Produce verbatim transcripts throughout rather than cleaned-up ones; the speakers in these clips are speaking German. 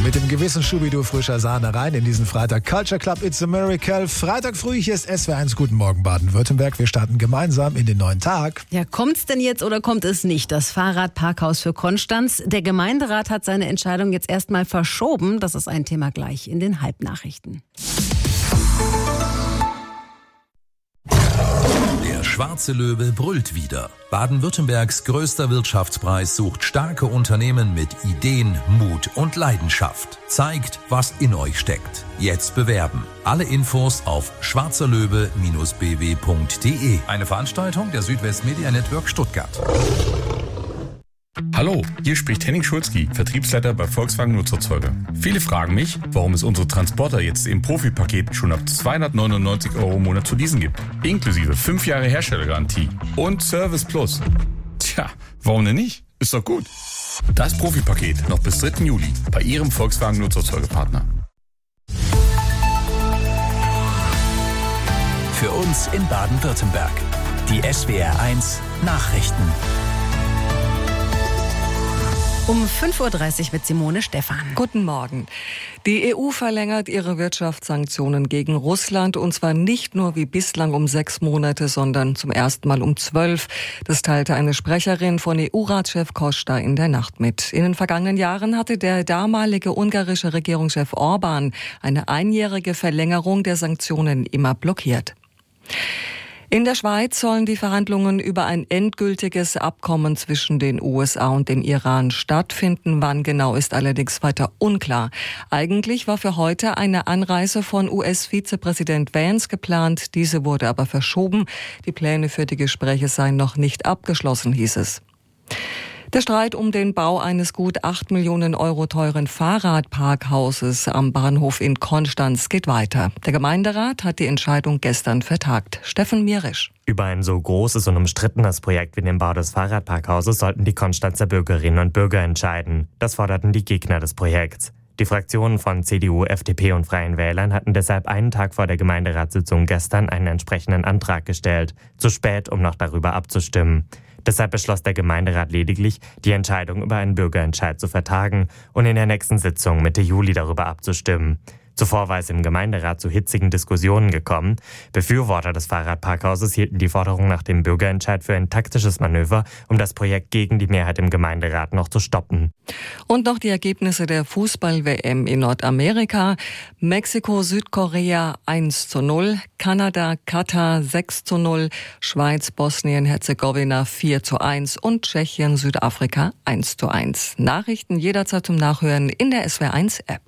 mit dem gewissen Schubidu frischer Sahne rein in diesen Freitag. Culture Club, It's a Miracle. Freitag früh, hier ist S W R eins. Guten Morgen, Baden-Württemberg. Wir starten gemeinsam in den neuen Tag. Ja, kommt's denn jetzt oder kommt es nicht? Das Fahrradparkhaus für Konstanz. Der Gemeinderat hat seine Entscheidung jetzt erstmal verschoben. Das ist ein Thema gleich in den Halbnachrichten. Der schwarze Löwe brüllt wieder. Baden-Württembergs größter Wirtschaftspreis sucht starke Unternehmen mit Ideen, Mut und Leidenschaft. Zeigt, was in euch steckt. Jetzt bewerben. Alle Infos auf schwarzerlöwe Bindestrich b w punkt d e. Eine Veranstaltung der Südwest Media Network Stuttgart. Hallo, hier spricht Henning Schulzki, Vertriebsleiter bei Volkswagen Nutzerzeuger. Viele fragen mich, warum es unsere Transporter jetzt im Profipaket schon ab zweihundertneunundneunzig Euro im Monat zu leasen gibt. Inklusive fünf Jahre Herstellergarantie und Service Plus. Tja, warum denn nicht? Ist doch gut. Das Profipaket noch bis dritten Juli bei Ihrem Volkswagen Nutzerzeugerpartner. Für uns in Baden-Württemberg. Die S W R eins Nachrichten. Um fünf Uhr dreißig mit Simone Stephan. Guten Morgen. Die E U verlängert ihre Wirtschaftssanktionen gegen Russland und zwar nicht nur wie bislang um sechs Monate, sondern zum ersten Mal um zwölf. Das teilte eine Sprecherin von E U-Ratschef Costa in der Nacht mit. In den vergangenen Jahren hatte der damalige ungarische Regierungschef Orban eine einjährige Verlängerung der Sanktionen immer blockiert. In der Schweiz sollen die Verhandlungen über ein endgültiges Abkommen zwischen den U S A und dem Iran stattfinden. Wann genau ist allerdings weiter unklar. Eigentlich war für heute eine Anreise von U S-Vizepräsident Vance geplant. Diese wurde aber verschoben. Die Pläne für die Gespräche seien noch nicht abgeschlossen, hieß es. Der Streit um den Bau eines gut acht Millionen Euro teuren Fahrradparkhauses am Bahnhof in Konstanz geht weiter. Der Gemeinderat hat die Entscheidung gestern vertagt. Steffen Mierisch. Über ein so großes und umstrittenes Projekt wie den Bau des Fahrradparkhauses sollten die Konstanzer Bürgerinnen und Bürger entscheiden. Das forderten die Gegner des Projekts. Die Fraktionen von C D U, F D P und Freien Wählern hatten deshalb einen Tag vor der Gemeinderatssitzung gestern einen entsprechenden Antrag gestellt. Zu spät, um noch darüber abzustimmen. Deshalb beschloss der Gemeinderat lediglich, die Entscheidung über einen Bürgerentscheid zu vertagen und in der nächsten Sitzung Mitte Juli darüber abzustimmen. Zuvor war es im Gemeinderat zu hitzigen Diskussionen gekommen. Befürworter des Fahrradparkhauses hielten die Forderung nach dem Bürgerentscheid für ein taktisches Manöver, um das Projekt gegen die Mehrheit im Gemeinderat noch zu stoppen. Und noch die Ergebnisse der Fußball-W M in Nordamerika. Mexiko, Südkorea eins zu null, Kanada, Katar sechs zu null, Schweiz, Bosnien, Herzegowina vier zu eins und Tschechien, Südafrika eins zu eins. Nachrichten jederzeit zum Nachhören in der S W R eins App.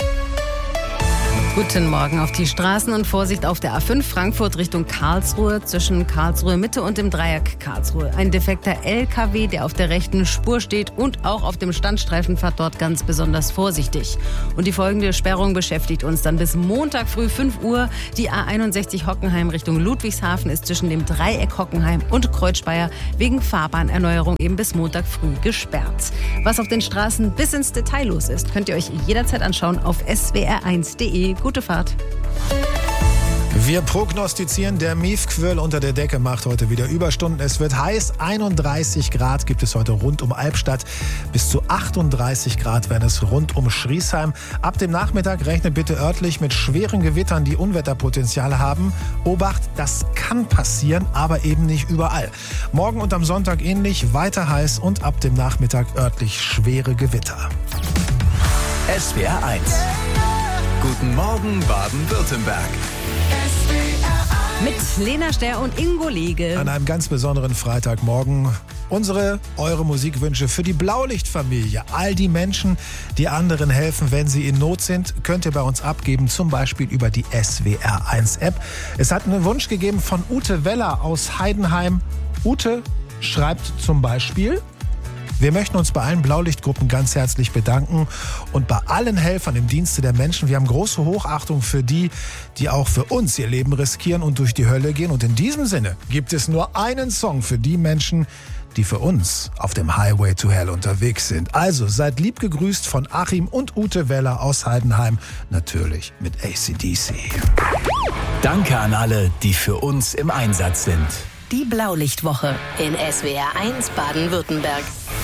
Guten Morgen auf die Straßen und Vorsicht auf der A fünf Frankfurt Richtung Karlsruhe zwischen Karlsruhe Mitte und dem Dreieck Karlsruhe. Ein defekter L K W, der auf der rechten Spur steht und auch auf dem Standstreifen fährt dort ganz besonders vorsichtig. Und die folgende Sperrung beschäftigt uns dann bis Montag früh fünf Uhr. Die A einundsechzig Hockenheim Richtung Ludwigshafen ist zwischen dem Dreieck Hockenheim und Kreuzspeier wegen Fahrbahnerneuerung eben bis Montag früh gesperrt. Was auf den Straßen bis ins Detail los ist, könnt ihr euch jederzeit anschauen auf s w r eins punkt d e. Gute Fahrt. Wir prognostizieren, der Miefquirl unter der Decke macht heute wieder Überstunden. Es wird heiß, einunddreißig Grad gibt es heute rund um Albstadt. Bis zu achtunddreißig Grad werden es rund um Schriesheim. Ab dem Nachmittag rechnet bitte örtlich mit schweren Gewittern, die Unwetterpotenzial haben. Obacht, das kann passieren, aber eben nicht überall. Morgen und am Sonntag ähnlich, weiter heiß und ab dem Nachmittag örtlich schwere Gewitter. S W R eins. Guten Morgen, Baden-Württemberg. Mit Lena Ster und Ingo Lege. An einem ganz besonderen Freitagmorgen unsere, eure Musikwünsche für die Blaulichtfamilie. All die Menschen, die anderen helfen, wenn sie in Not sind, könnt ihr bei uns abgeben, zum Beispiel über die S W R eins App. Es hat einen Wunsch gegeben von Ute Weller aus Heidenheim. Ute schreibt zum Beispiel: Wir möchten uns bei allen Blaulichtgruppen ganz herzlich bedanken und bei allen Helfern im Dienste der Menschen. Wir haben große Hochachtung für die, die auch für uns ihr Leben riskieren und durch die Hölle gehen. Und in diesem Sinne gibt es nur einen Song für die Menschen, die für uns auf dem Highway to Hell unterwegs sind. Also seid lieb gegrüßt von Achim und Ute Weller aus Heidenheim, natürlich mit A C D C. Danke an alle, die für uns im Einsatz sind. Die Blaulichtwoche in S W R eins Baden-Württemberg.